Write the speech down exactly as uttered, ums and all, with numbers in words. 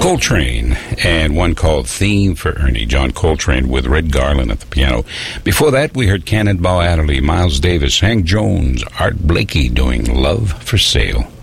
Coltrane, and one called Theme for Ernie. John Coltrane with Red Garland at the piano. Before that, we heard Cannonball Adderley, Miles Davis, Hank Jones, Art Blakey doing Love for Sale.